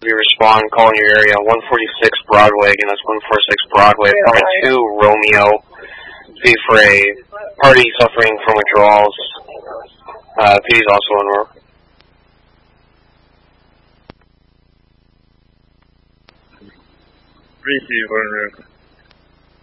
You respond, call in your area, 146 Broadway, again that's 146 Broadway, apartment 2, Romeo. Be for a party suffering from withdrawals. PD's also on work. Receive on route.